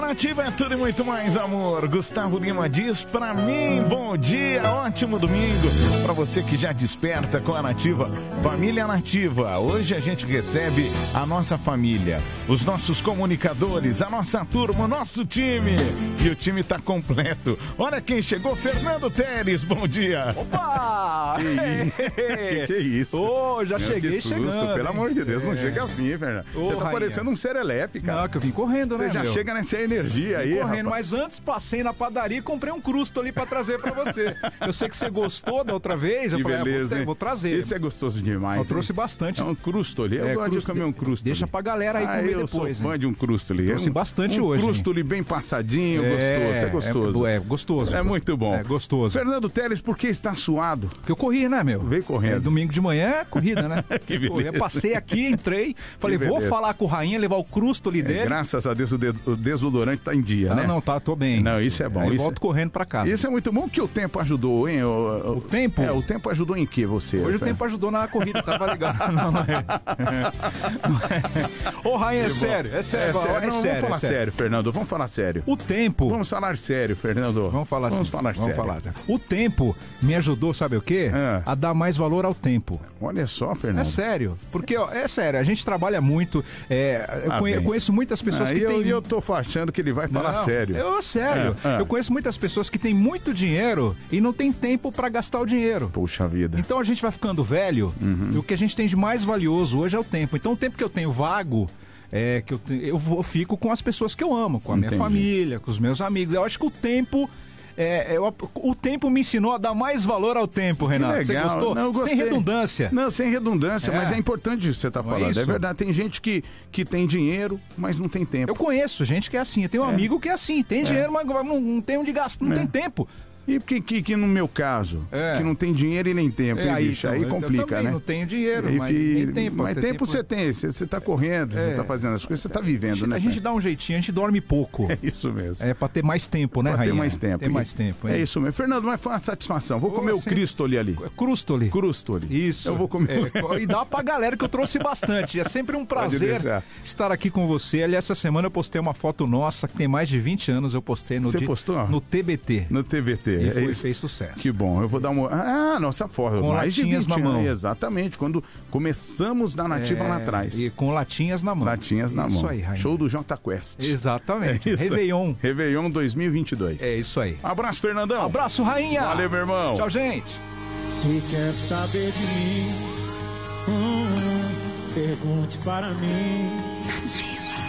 Nativa é tudo e muito mais, amor. Gustavo Lima diz pra mim, bom dia, ótimo domingo. Pra você que já desperta com a Nativa, Família Nativa. Hoje a gente recebe a nossa família, os nossos comunicadores, a nossa turma, o nosso time. E o time tá completo. Olha quem chegou, Fernando Teles, bom dia. Opa! Que isso? Ô, já cheguei que susto, chegando. pelo amor de Deus, não chega assim, hein, Fernando? Ô, Você tá rainha. parecendo um serelepe, cara. Não, que eu vim correndo, né, Você já meu? chega nessa energia aí, Correndo, rapaz. mas antes passei na padaria e comprei um crusto ali pra trazer pra você. Eu sei que você gostou da outra vez, eu Que falei, beleza, hein? vou trazer. Esse é gostoso demais. Eu hein? trouxe bastante. É um crustoli. Eu gosto de comer um crustoli. Deixa pra galera aí comer eu depois. sou fã né? de um crustoli. Trouxe bastante hoje, Um hein? crustoli bem passadinho, gostoso. É gostoso. É gostoso. É muito bom. É gostoso. Fernando Teles, por que está suado? Porque eu corri, né, meu? Veio correndo. Domingo de manhã é corrida, né? Que beleza. Eu passei aqui, entrei, falei, Que vou beleza. falar com o Rainha, levar o crustoli dele. Graças a Deus o desodorante tá em dia, né? Não, tô bem. Não, isso é bom. Aí Isso volto correndo pra casa. Isso é muito bom que o tempo ajudou, hein? O tempo? O tempo ajudou em que você? Hoje o tempo ajudou na corrida, tava legal. Não é. Ô, Rainha, é sério. É sério. Vamos falar sério, Fernando. Vamos falar sério. O tempo... Vamos falar sério, Fernando. Vamos falar Vamos assim. falar sério. Falar. O tempo me ajudou, sabe o quê? A dar mais valor ao tempo. Olha só, Fernando. É sério. Porque, ó, é sério, a gente trabalha muito. Eu conheço muitas pessoas que têm... E eu tô achando que ele vai falar Não, sério. Sério. Eu conheço muitas pessoas que têm muito dinheiro e não tem tempo pra gastar o dinheiro. Puxa vida. Então a gente vai ficando velho e o que a gente tem de mais valioso hoje é o tempo. Então o tempo que eu tenho vago... eu fico com as pessoas que eu amo, com a minha família, com os meus amigos. Eu acho que o tempo... o tempo me ensinou a dar mais valor ao tempo, Renato. Que legal. Você gostou? Não, eu gostei. Sem redundância. Não, sem redundância, mas é importante isso que você tá falando. isso? É verdade, tem gente que tem dinheiro, mas não tem tempo. Eu conheço gente que é assim. Eu tenho um amigo que é assim. Tem dinheiro, mas não tem onde gastar, não tem tempo. E que no meu caso, que não tem dinheiro e nem tempo, hein, bicho? Aí eu complica, também né? não tenho dinheiro, mas nem tempo. Mas tempo você tem, você tá correndo, você tá fazendo as coisas, você tá vivendo, né? A gente dá um jeitinho, a gente dorme pouco. É isso mesmo. É pra ter mais tempo, né, Pra Rainha? ter mais tempo. Ter mais tempo. É isso mesmo. Fernando, mas foi uma satisfação. Vou comer o crustoli ali. Crustoli. Crustoli. Isso. Eu vou comer. E dá pra galera que eu trouxe bastante. É sempre um prazer estar aqui com você. Aliás, essa semana eu postei uma foto nossa que tem mais de 20 anos. Eu postei no... Você postou? No TBT. No TBT. E fez sucesso. Que bom, eu vou dar uma... nossa foto. Com mais de latinhas 20 na mão. anos, exatamente, quando começamos na Nativa lá atrás. E com latinhas na mão. Latinhas na mão. Isso aí, Rainha. Show do Jota Quest. Exatamente. É isso. Réveillon. Réveillon 2022. É isso aí. Abraço, Fernandão. Abraço, Rainha. Valeu, meu irmão. Tchau, gente. Se quer saber de mim, pergunte para mim.